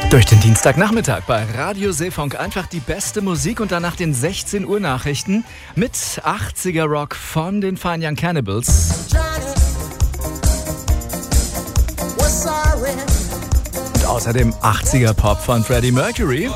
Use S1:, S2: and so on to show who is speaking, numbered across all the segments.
S1: Durch den Dienstagnachmittag bei Radio Seefunk einfach die beste Musik und danach den 16 Uhr Nachrichten mit 80er Rock von den Fine Young Cannibals. Und außerdem 80er Pop von Freddie Mercury.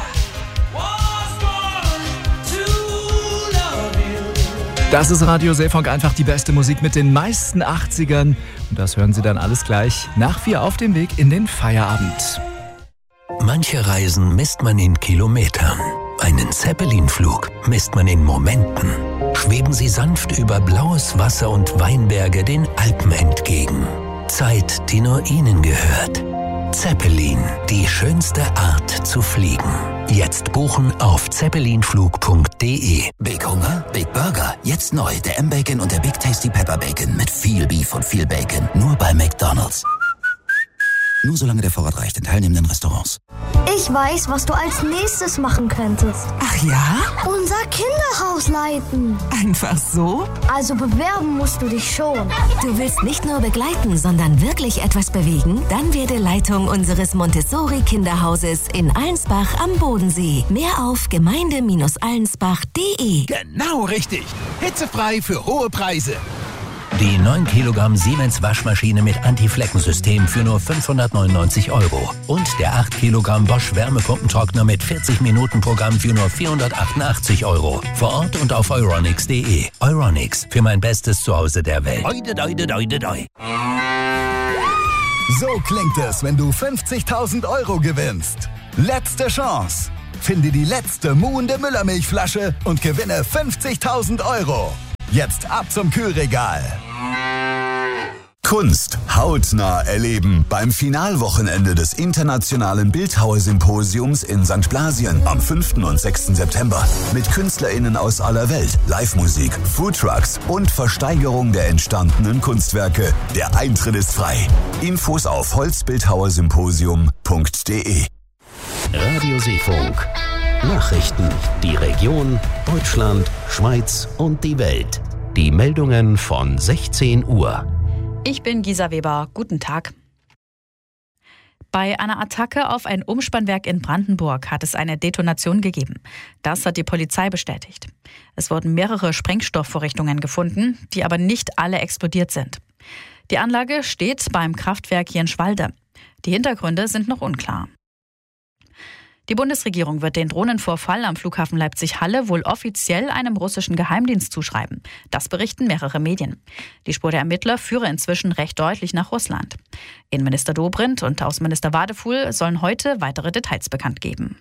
S1: Das ist Radio Seefunk, einfach die beste Musik mit den meisten 80ern. Und das hören Sie dann alles gleich nach 4 auf dem Weg in den Feierabend.
S2: Manche Reisen misst man in Kilometern. Einen Zeppelin-Flug misst man in Momenten. Schweben Sie sanft über blaues Wasser und Weinberge den Alpen entgegen. Zeit, die nur Ihnen gehört. Zeppelin, die schönste Art zu fliegen. Jetzt buchen auf zeppelinflug.de.
S3: Big Hunger, Big Burger. Jetzt neu der M-Bacon und der Big Tasty Pepper Bacon mit viel Beef und viel Bacon. Nur bei McDonald's. Nur solange der Vorrat reicht in teilnehmenden Restaurants.
S4: Ich weiß, was du als nächstes machen könntest.
S5: Ach ja?
S4: Unser Kinderhaus leiten.
S5: Einfach so?
S4: Also bewerben musst du dich schon.
S6: Du willst nicht nur begleiten, sondern wirklich etwas bewegen? Dann werde Leitung unseres Montessori-Kinderhauses in Allensbach am Bodensee. Mehr auf gemeinde-allensbach.de.
S7: Genau richtig. Hitzefrei für hohe Preise.
S2: Die 9 Kilogramm Siemens Waschmaschine mit Anti-Flecken-System für nur 599 €. Und der 8 Kilogramm Bosch Wärmepumpentrockner mit 40-Minuten-Programm für nur 488 €. Vor Ort und auf euronics.de. Euronics, für mein bestes Zuhause der Welt.
S8: So klingt es, wenn du 50.000 € gewinnst. Letzte Chance. Finde die letzte muhende Müllermilchflasche und gewinne 50.000 €. Jetzt ab zum Kühlregal.
S9: Kunst hautnah erleben beim Finalwochenende des Internationalen Bildhauersymposiums in St. Blasien am 5. und 6. September. Mit KünstlerInnen aus aller Welt, Live-Musik, Foodtrucks und Versteigerung der entstandenen Kunstwerke. Der Eintritt ist frei. Infos auf holzbildhauersymposium.de.
S10: Radio Seefunk. Nachrichten, die Region, Deutschland, Schweiz und die Welt. Die Meldungen von 16 Uhr.
S11: Ich bin Gisa Weber. Guten Tag. Bei einer Attacke auf ein Umspannwerk in Brandenburg hat es eine Detonation gegeben. Das hat die Polizei bestätigt. Es wurden mehrere Sprengstoffvorrichtungen gefunden, die aber nicht alle explodiert sind. Die Anlage steht beim Kraftwerk Jenschwalde. Die Hintergründe sind noch unklar. Die Bundesregierung wird den Drohnenvorfall am Flughafen Leipzig-Halle wohl offiziell einem russischen Geheimdienst zuschreiben. Das berichten mehrere Medien. Die Spur der Ermittler führe inzwischen recht deutlich nach Russland. Innenminister Dobrindt und Außenminister Wadefuhl sollen heute weitere Details bekannt geben.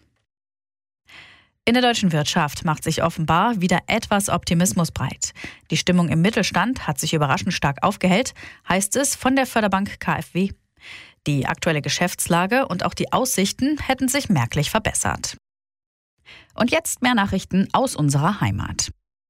S11: In der deutschen Wirtschaft macht sich offenbar wieder etwas Optimismus breit. Die Stimmung im Mittelstand hat sich überraschend stark aufgehellt, heißt es von der Förderbank KfW. Die aktuelle Geschäftslage und auch die Aussichten hätten sich merklich verbessert. Und jetzt mehr Nachrichten aus unserer Heimat.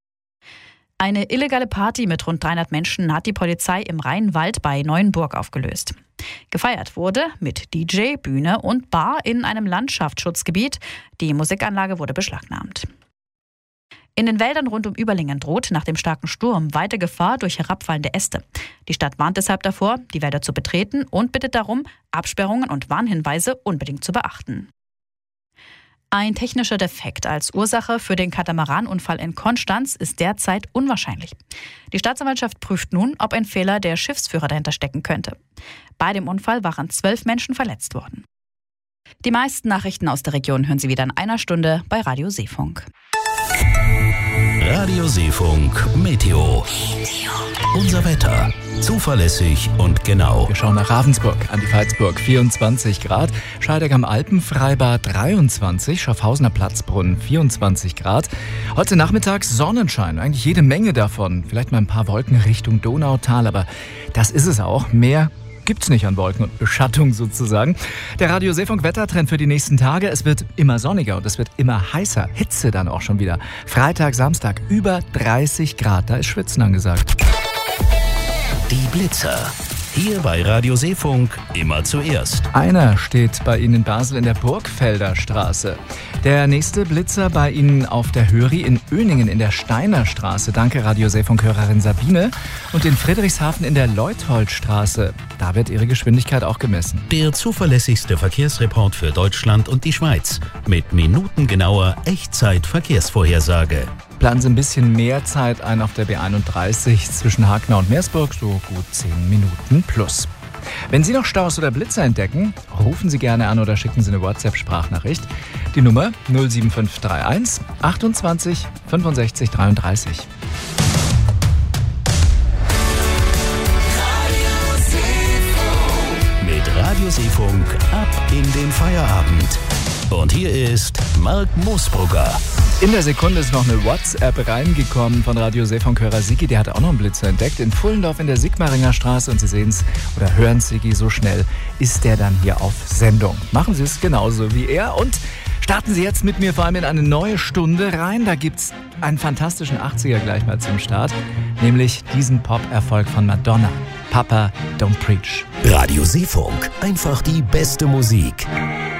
S11: Eine illegale Party mit rund 300 Menschen hat die Polizei im Rheinwald bei Neuenburg aufgelöst. Gefeiert wurde mit DJ, Bühne und Bar in einem Landschaftsschutzgebiet. Die Musikanlage wurde beschlagnahmt. In den Wäldern rund um Überlingen droht nach dem starken Sturm weiter Gefahr durch herabfallende Äste. Die Stadt warnt deshalb davor, die Wälder zu betreten und bittet darum, Absperrungen und Warnhinweise unbedingt zu beachten. Ein technischer Defekt als Ursache für den Katamaranunfall in Konstanz ist derzeit unwahrscheinlich. Die Staatsanwaltschaft prüft nun, ob ein Fehler der Schiffsführer dahinter stecken könnte. Bei dem Unfall waren 12 Menschen verletzt worden. Die meisten Nachrichten aus der Region hören Sie wieder in einer Stunde bei Radio Seefunk.
S10: Radio Seefunk Meteo. Unser Wetter. Zuverlässig und genau.
S1: Wir schauen nach Ravensburg an die Veitsburg, 24 Grad. Scheideck am Alpenfreibad 23, Schaffhausener Platzbrunnen 24 Grad. Heute Nachmittag Sonnenschein, eigentlich jede Menge davon. Vielleicht mal ein paar Wolken Richtung Donautal, aber das ist es auch. Mehr gibt's nicht an Wolken und Beschattung sozusagen. Der Radio Seefunk Wettertrend für die nächsten Tage. Es wird immer sonniger und es wird immer heißer. Hitze dann auch schon wieder. Freitag, Samstag über 30 Grad. Da ist Schwitzen angesagt.
S10: Die Blitzer. Hier bei Radio Seefunk immer zuerst.
S1: Einer steht bei Ihnen in Basel in der Burgfelder Straße. Der nächste Blitzer bei Ihnen auf der Höri in Öningen in der Steiner Straße. Danke Radio Seefunk-Hörerin Sabine. Und in Friedrichshafen in der Leutholdstraße. Da wird Ihre Geschwindigkeit auch gemessen.
S10: Der zuverlässigste Verkehrsreport für Deutschland und die Schweiz. Mit minutengenauer Echtzeit-Verkehrsvorhersage.
S1: Planen Sie ein bisschen mehr Zeit ein auf der B31 zwischen Hacknau und Meersburg, so gut 10 Minuten plus. Wenn Sie noch Staus oder Blitzer entdecken, rufen Sie gerne an oder schicken Sie eine WhatsApp-Sprachnachricht. Die Nummer 07531 28 65 33.
S10: Mit Radio Seefunk ab in den Feierabend. Und hier ist Mark Moosbrugger.
S1: In der Sekunde ist noch eine WhatsApp reingekommen von Radio Seefunk-Hörer Sigi. Der hat auch noch einen Blitzer entdeckt in Pfullendorf in der Sigmaringer Straße. Und Sie sehen es oder hören Sigi, so schnell ist der dann hier auf Sendung. Machen Sie es genauso wie er und starten Sie jetzt mit mir vor allem in eine neue Stunde rein. Da gibt's einen fantastischen 80er gleich mal zum Start, nämlich diesen Pop-Erfolg von Madonna. Papa, Don't Preach.
S10: Radio Seefunk, einfach die beste Musik.